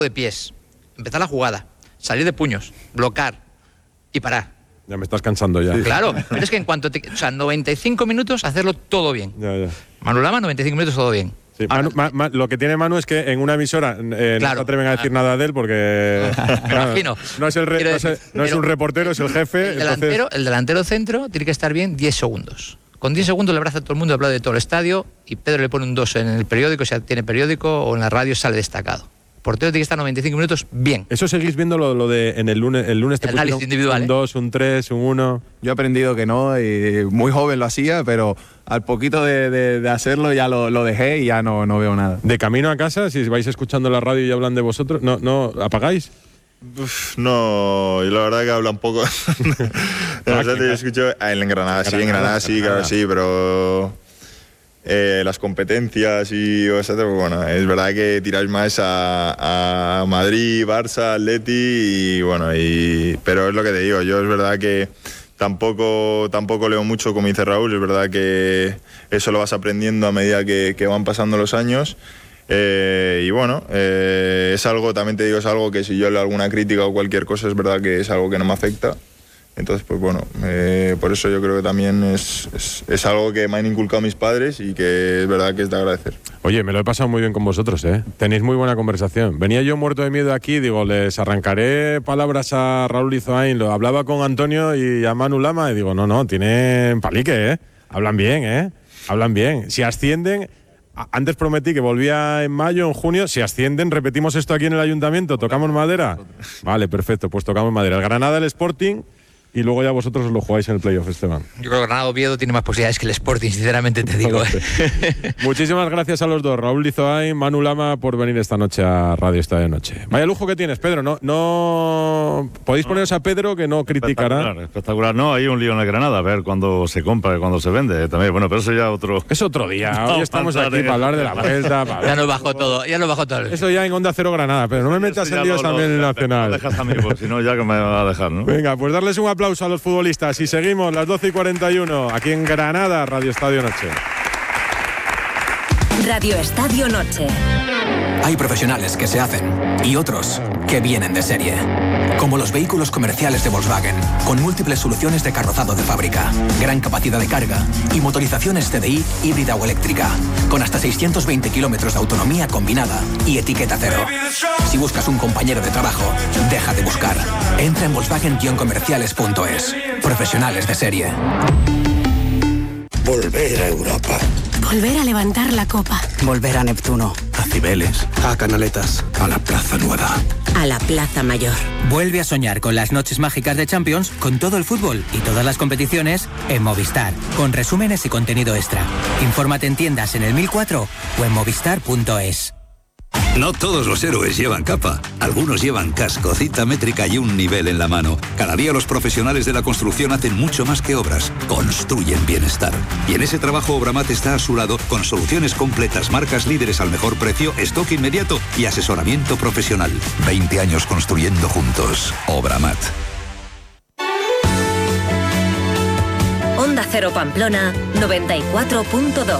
de pies, empezar la jugada, salir de puños, bloquear y parar. Ya me estás cansando ya. Claro, pero es que en cuanto 95 minutos hacerlo todo bien. Ya. Manu Lama, 95 minutos todo bien. Sí, lo que tiene Manu es que en una emisora no se atreven a decir nada de él porque imagino. No es un reportero, es el jefe. El delantero centro tiene que estar bien 10 segundos. Con 10 segundos le abraza a todo el mundo, habla de todo el estadio y Pedro le pone un 2 en el periódico, si tiene periódico, o en la radio sale destacado. Portero tiene que estar 95 minutos bien. Eso seguís viendo lo de en el lunes te análisis individual, un 2, un 3, un 1. Yo he aprendido que no, y muy joven lo hacía, pero al poquito de hacerlo ya lo dejé y ya no veo nada. De camino a casa, si vais escuchando la radio y hablan de vosotros, ¿no apagáis? No, y la verdad que hablan poco. Yo escucho en Granada, sí, claro, sí, pero las competencias y bueno, es verdad que tiráis más a Madrid, Barça, Atleti pero es lo que te digo, yo es verdad que tampoco leo mucho, como dice Raúl, es verdad que eso lo vas aprendiendo a medida que van pasando los años. Es algo, también te digo, es algo que si yo leo alguna crítica o cualquier cosa, es verdad que es algo que no me afecta. Entonces, pues bueno, por eso yo creo que también es algo que me han inculcado mis padres y que es verdad que es de agradecer. Oye, me lo he pasado muy bien con vosotros, ¿eh? Tenéis muy buena conversación. Venía yo muerto de miedo aquí, digo, les arrancaré palabras a Raúl Lizoain, lo hablaba con Antonio y a Manu Lama y digo, no, tienen palique, ¿eh? Hablan bien. Si ascienden... Antes prometí que volvía en mayo, en junio. Si ascienden, repetimos esto aquí en el ayuntamiento. ¿Tocamos madera? Vale, perfecto, pues tocamos madera. El Granada, el Sporting, y luego ya vosotros os lo jugáis en el playoff, Esteban. Yo creo que Granada Oviedo tiene más posibilidades que el Sporting, sinceramente te digo. Muchísimas gracias a los dos, Raúl Lizoain, Manu Lama, por venir esta noche a Radio Estadio Noche. Vaya lujo que tienes, Pedro. No podéis poneros a Pedro, que no criticará. Espectacular. No, hay un lío en el Granada, a ver cuándo se compra, cuándo se vende también. Bueno, pero eso ya es otro día. Hoy estamos aquí para hablar de la vuelta. Ya nos bajó todo. Eso ya en Onda Cero Granada, pero no me metas en líos también en el Nacional. No dejas a mí, porque si no ya que me va a dejar, ¿no? Venga, pues darles un aplauso a los futbolistas y seguimos las 12:41 aquí en Granada, Radio Estadio Noche. Radio Estadio Noche. Hay profesionales que se hacen y otros que vienen de serie. Como los vehículos comerciales de Volkswagen, con múltiples soluciones de carrozado de fábrica, gran capacidad de carga y motorizaciones TDI híbrida o eléctrica, con hasta 620 kilómetros de autonomía combinada y etiqueta cero. Si buscas un compañero de trabajo, deja de buscar. Entra en Volkswagen-comerciales.es. Profesionales de serie. Volver a Europa. Volver a levantar la copa. Volver a Neptuno. A Cibeles. A Canaletas. A la Plaza Nueva. A la Plaza Mayor. Vuelve a soñar con las noches mágicas de Champions, con todo el fútbol y todas las competiciones en Movistar, con resúmenes y contenido extra. Infórmate en tiendas en el 1004 o en movistar.es. No todos los héroes llevan capa. Algunos llevan casco, cinta métrica y un nivel en la mano. Cada día los profesionales de la construcción hacen mucho más que obras. Construyen bienestar. Y en ese trabajo Obramat está a su lado con soluciones completas, marcas líderes al mejor precio, stock inmediato y asesoramiento profesional. 20 años construyendo juntos. Obramat. Onda Cero Pamplona 94.2.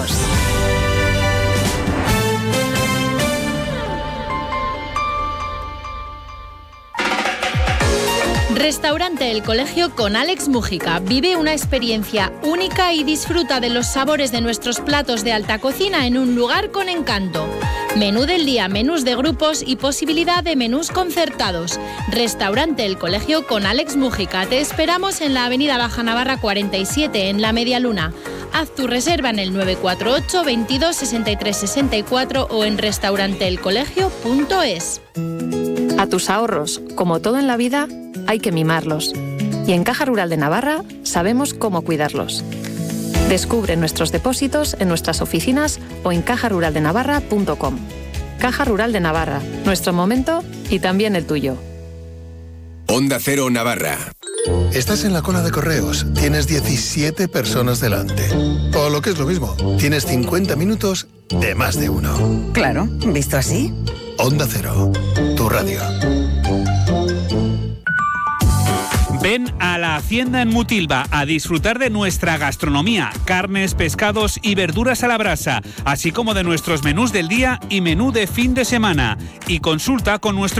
Restaurante El Colegio con Alex Mújica. Vive una experiencia única y disfruta de los sabores de nuestros platos de alta cocina en un lugar con encanto. Menú del día, menús de grupos y posibilidad de menús concertados. Restaurante El Colegio con Alex Mújica. Te esperamos en la avenida Baja Navarra 47, en La Media Luna. Haz tu reserva en el 948 22 63 64 o en restauranteelcolegio.es. A tus ahorros, como todo en la vida, hay que mimarlos. Y en Caja Rural de Navarra sabemos cómo cuidarlos. Descubre nuestros depósitos en nuestras oficinas o en cajaruraldenavarra.com. Caja Rural de Navarra, nuestro momento y también el tuyo. Onda Cero Navarra. Estás en la cola de correos, tienes 17 personas delante. O lo que es lo mismo, tienes 50 minutos de más de uno. Claro, visto así. Onda Cero, tu radio. Ven a la Hacienda en Mutilva a disfrutar de nuestra gastronomía, carnes, pescados y verduras a la brasa, así como de nuestros menús del día y menú de fin de semana. Y consulta con nuestro